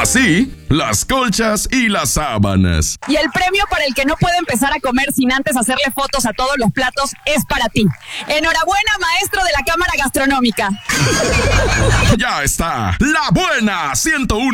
Así, las colchas y las sábanas. Y el premio para el que no puede empezar a comer sin antes hacerle fotos a todos los platos es para ti. Enhorabuena, maestro de la Cámara Gastronómica. Ya está, La Buena 101.